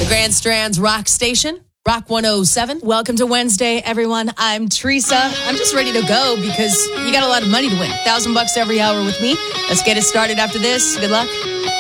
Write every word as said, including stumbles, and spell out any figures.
Grand Strand's Rock Station, Rock one oh seven. Welcome to Wednesday, everyone. I'm Teresa. I'm just ready to go because you got a lot of money to win. Thousand bucks every hour with me. Let's get it started after this. Good luck.